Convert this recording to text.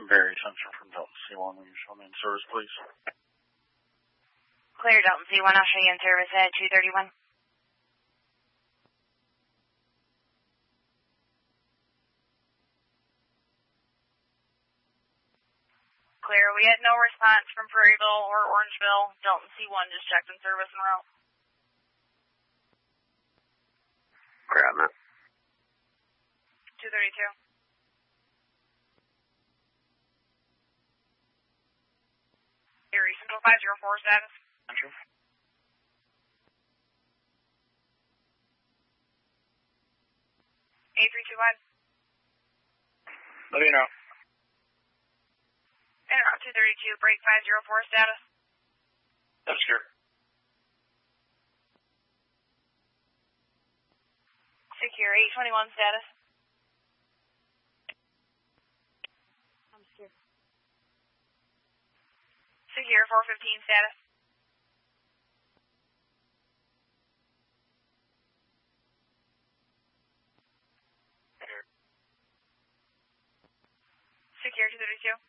Barry Sensor from Delta C1. Will you show me in service, please? Clear Delta C1. I'll show you in service at 231. Clear. We had no response from Prairieville or Orangeville. Delta C1 just checked in service en route. Clear on that. 232. Erie Central 504 status. Enter. A32 wide. Let me know. En route 232, break 504 status. That's sure. Secure 821 status. I'm secure. Secure 415 status. Secure 232.